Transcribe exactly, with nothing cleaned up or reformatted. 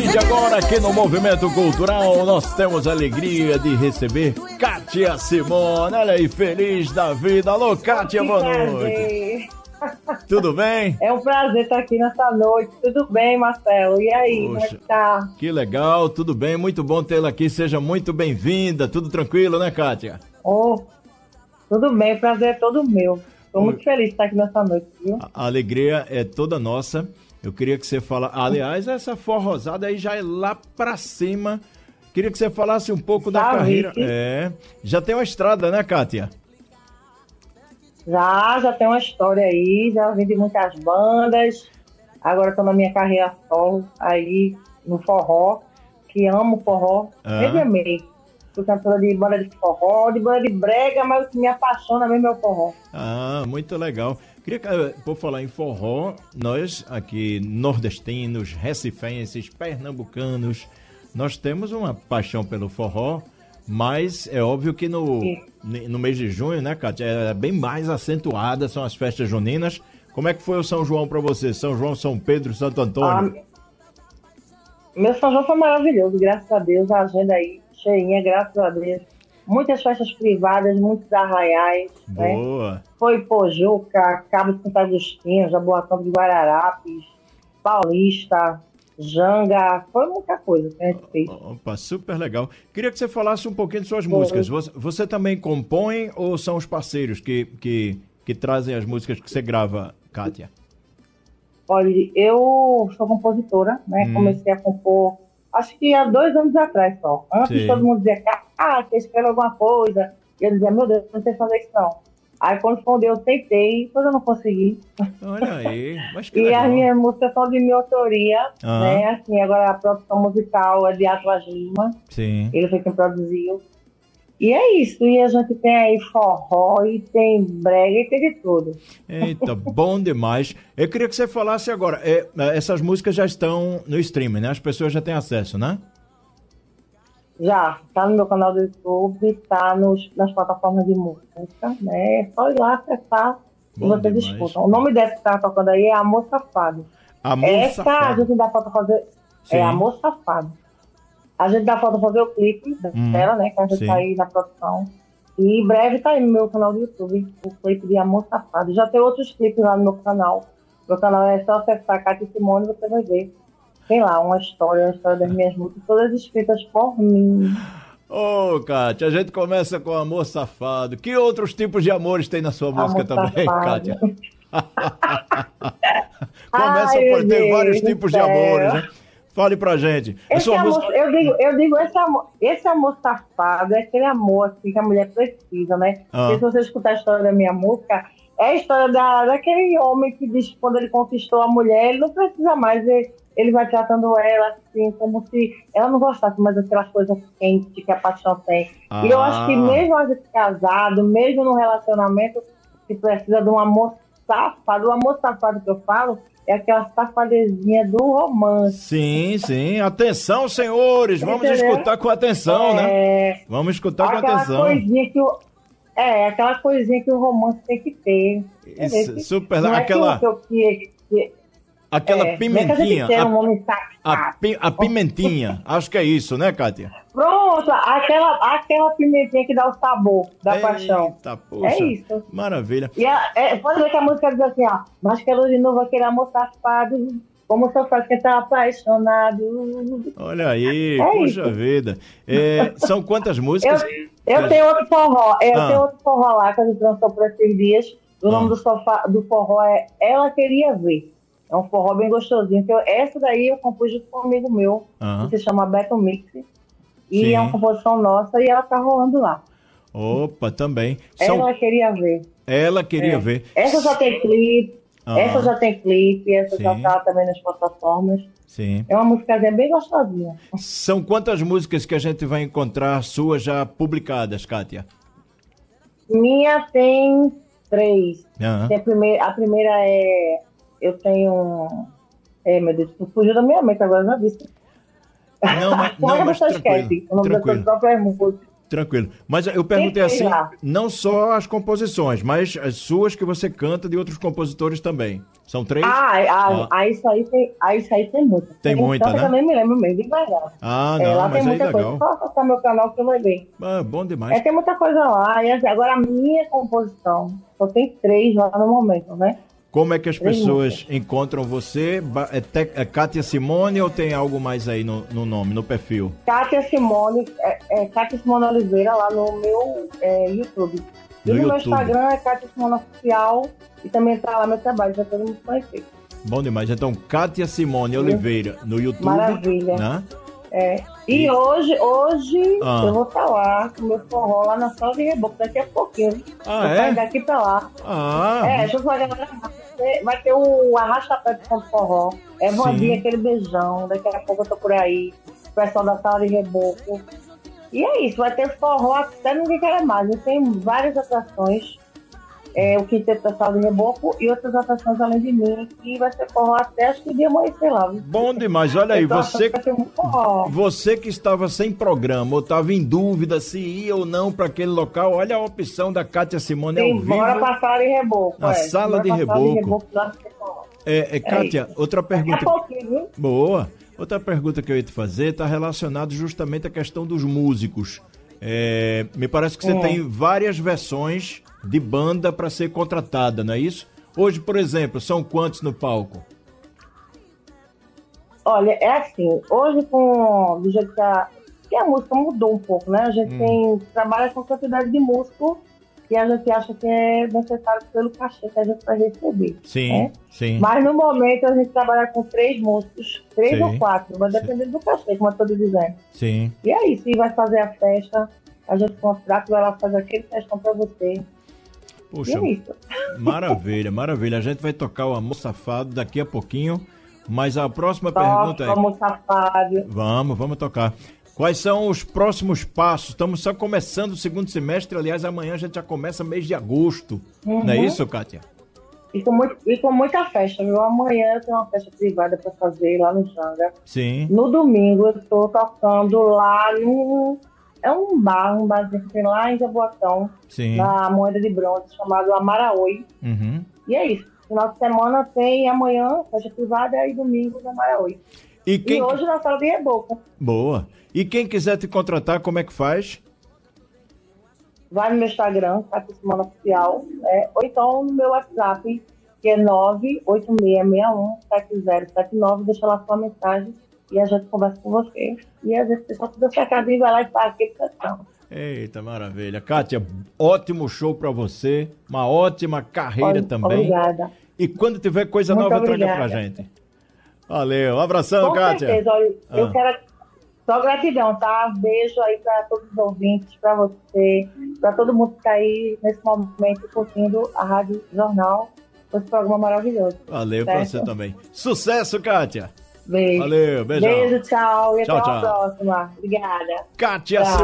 de agora, aqui no Movimento Cultural, nós temos a alegria de receber Kátia Simone. Olha aí, feliz da vida. Alô, Kátia, boa noite. Tudo bem? É um prazer estar aqui nessa noite. Tudo bem, Marcelo? E aí, Poxa, como é que tá? Que legal, tudo bem, muito bom tê-la aqui. Seja muito bem-vinda. Tudo tranquilo, né, Kátia? Oh, tudo bem, o prazer é todo meu. Estou muito feliz de estar aqui nessa noite, viu? A alegria é toda nossa. Eu queria que você falasse... Aliás, essa forrosada aí já é lá pra cima. Queria que você falasse um pouco da Já carreira. vi. É, já tem uma estrada, né, Kátia? Já, já tem uma história aí, já vim de muitas bandas. Agora estou na minha carreira solo, aí no forró, que amo forró. Ah. Sempre amei. Sou cantora de banda de forró, de banda de brega, mas o que me apaixona mesmo é o forró. Ah, muito legal. Queria, que, por falar em forró, nós aqui nordestinos, recifenses, pernambucanos, nós temos uma paixão pelo forró, mas é óbvio que no, no mês de junho, né, Kátia, é bem mais acentuada, são as festas juninas. Como é que foi o São João para você? São João, São Pedro, Santo Antônio? Ah, meu São João foi maravilhoso, graças a Deus, a agenda aí cheinha, graças a Deus. Muitas festas privadas, muitos arraiais, Boa. Né? Foi Pojuca, Cabo de Santo Agostinho, Jaboatão de Guararapes, Paulista, Janga, foi muita coisa que a gente fez. Opa, super legal. Queria que você falasse um pouquinho de suas Foi. músicas. Você, você também compõe ou são os parceiros que, que, que trazem as músicas que você grava, Kátia? Olha, eu sou compositora, né? Hum. Comecei a compor, acho que há dois anos atrás só. Antes Sim. todo mundo dizia, ah, você escreve alguma coisa. E eu dizia, meu Deus, não sei fazer isso não. Aí quando foi eu tentei, depois eu não consegui. Olha aí, mas que E legal. as minhas músicas são de minha autoria, Ah. né? Assim, agora a produção musical é de Atlas Lima, Sim. ele foi quem produziu. E é isso, e a gente tem aí forró, e tem brega, e tem de tudo. Eita, bom demais. Eu queria que você falasse agora, é, essas músicas já estão no streaming, né? As pessoas já têm acesso, né? Já, tá no meu canal do YouTube, tá nos, nas plataformas de música, né? É só ir lá acessar e Bom vocês demais. escutam. O nome dessa que tá tocando aí é Amor Safado. Amor Essa a Safado. gente dá falta fazer. Sim. É Amor Safado. A gente dá falta fazer o clipe Hum, dela, né? Que a gente sim. tá aí na produção. E em breve tá aí no meu canal do YouTube, o clipe de Amor Safado. Já tem outros clipes lá no meu canal. Meu canal é só acessar Kátia Simone, você vai ver. Tem lá uma história, uma história das minhas músicas, todas escritas por mim. Ô, oh, Kátia, a gente começa com Amor Safado. Que outros tipos de amores tem na sua música Amor também, Safado. Kátia? Começa Ai, por ter meu vários Deus tipos do de céu. amores, né? Fale pra gente. A Esse sua amor, música... eu digo, eu digo esse, amor, esse amor safado é aquele amor assim, que a mulher precisa, né? Ah. Porque se você escutar a história da minha música, é a história da, daquele homem que diz que quando ele conquistou a mulher, ele não precisa mais, ele, ele vai tratando ela assim, como se ela não gostasse mais daquelas coisas quentes que a paixão tem. Ah. E eu acho que mesmo a gente casado, mesmo no relacionamento, se precisa de um amor safado. O amor safado que eu falo é aquela safadezinha do romance. Sim, sim. Atenção, senhores. Vamos Entendeu? escutar com atenção, né? É, Vamos escutar com aquela atenção. coisinha que o, é, aquela coisinha que o romance tem que ter. Isso, Entendeu? super. Não é Aquela, que, eu- que, eu- que, aquela é, pimentinha. Não é que a gente quer um A, homem a, safado. pi- a pimentinha. Acho que é isso, né, Kátia? Pronto, aquela, aquela pimentinha que dá o sabor da paixão. Eita, poxa. É isso. Maravilha. E a, é, pode ver que a música diz assim, ó. Mas quero de novo aquele amor safado. Como só faz quem tá apaixonado. Olha aí, É puxa isso. vida. É, são quantas Eu, músicas? eu tenho outro forró, é, eu Ah. tenho outro forró lá que a gente lançou por esses dias. O Ah. nome do, sofá, do forró é Ela Queria Ver. É um forró bem gostosinho. Então, essa daí eu compus junto com um amigo meu, Ah. que se chama Beto Mix. E Sim. é uma composição nossa e ela tá rolando lá. Opa, também. São... Ela Queria Ver. Ela queria É. ver. Essa já tem clipe, Ah. essa já tem clipe, essa Sim. já tá também nas plataformas. Sim. É uma musicazinha bem gostosinha. São quantas músicas que a gente vai encontrar suas já publicadas, Kátia? Minha tem três. Ah. Tem a, primeira, a primeira é. Eu tenho. É, meu Deus, fugiu da minha mente agora, já disse. Não, mas, Como é não, que mas você tranquilo. esquece o nome das suas Tranquilo. próprias músicas? Tranquilo. Mas eu perguntei Sempre assim, lá. não só as composições, mas as suas que você canta de outros compositores também. São três? Ah, ah, Ah. ah, isso aí tem, ah, isso aí tem muita. Tem muita, tanta né? que eu nem me lembro mesmo, de verdade. Ah, É, não, lá mas tem aí muita legal. coisa. Só acessar meu canal que eu vai ver. Ah, bom demais. É, tem muita coisa lá. E, assim, agora a minha composição, só tem três lá no momento, né? Como é que as Três pessoas músicas. encontram você? Ba- É, Te- é Kátia Simone ou tem algo mais aí no, no nome, no perfil? Kátia Simone, é, é Kátia Simone Oliveira lá no meu é, YouTube. E No no, meu YouTube. Instagram é Kátia Simone Oficial. E também tá lá meu trabalho, já todo mundo conhecer. Bom demais. Então, Kátia Simone Oliveira no YouTube. Maravilha. Né? É. E, E- hoje, hoje Ah. eu vou estar lá com o meu forró lá na Sala de Reboco, daqui a pouquinho. Ah, vou é? sair daqui pra lá. Ah, É, deixa eu falar agora. Vai ter o Arrasta-Pé de São Forró. É Sim. Vandinha, aquele beijão. Daqui a pouco eu tô por aí. O pessoal da Sala de Reboco. E é isso, vai ter forró até ninguém quer mais. E tem várias atrações. É, o Quinteto da Sala de Reboco e outras atrações além de mim. E vai ser forró até acho que de amanhecer lá. viu? bom demais. Olha aí, Eu tô você, achando que vai ter muito forró. você que estava sem programa ou estava em dúvida se ia ou não para aquele local, olha a opção da Kátia Simone ao Sim, vivo. bora pra Sala de Reboco. A é. Sala Bora de pra Reboco. lá vai ter forró. É, é, Kátia, outra Daqui a pergunta. pouquinho, viu? Boa. Outra pergunta que eu ia te fazer está relacionada justamente à questão dos músicos. É, me parece que você Hum. tem várias versões de banda para ser contratada, não é isso? Hoje, por exemplo, são quantos no palco? Olha, é assim, hoje com do jeito que a, que a música mudou um pouco, né? A gente Hum. tem, trabalha com quantidade de músico que a gente acha que é necessário pelo cachê que a gente vai receber. Sim, né? sim. Mas no momento a gente trabalha com três músicos, três Sim. ou quatro, vai depender do cachê, como eu estou dizendo. Sim. E é isso, e vai fazer a festa, a gente contrata, vai lá fazer aquele festão pra você. Puxa, E é isso. maravilha, maravilha. A gente vai tocar o Amor Safado daqui a pouquinho, mas a próxima Toca, pergunta é... como safado. Vamos, vamos tocar. Quais são os próximos passos? Estamos só começando o segundo semestre, aliás, amanhã a gente já começa mês de agosto. Uhum. Não é isso, Kátia? E com, muito, e com muita festa, viu? Amanhã eu tenho uma festa privada pra fazer lá no Janga. Sim. No domingo eu tô tocando lá no... É um bar, um barzinho que tem lá em Jaboatão, Sim. na Moeda de Bronze, chamado Amaraoi. Uhum. E é isso. Final de semana tem amanhã, festa privada, e domingo na Amaraoi. E quem... E hoje na Sala de Reboco. Boa. E quem quiser te contratar, como é que faz? Vai no meu Instagram, Kátia Simone Oficial, né? Ou então no meu WhatsApp, que é nove oito seis seis um sete zero sete nove. Deixa lá sua mensagem e a gente conversa com você. E às vezes o pessoal tudo sacadinho vai lá e faz aquele questão. Eita, maravilha. Kátia, ótimo show pra você, uma ótima carreira Olha, também. Obrigada. E quando tiver coisa Muito nova, traga obrigada. pra gente. Valeu, um abração, Com Kátia. certeza, olha, Ah. eu quero só gratidão, tá? Beijo aí para todos os ouvintes, para você, para todo mundo que tá aí nesse momento curtindo a Rádio Jornal, esse programa maravilhoso. Valeu pra Certo? você também. Sucesso, Kátia. Beijo. Valeu, beijão. Beijo, tchau e Tchau, até tchau. a próxima. Obrigada. Kátia Tchau.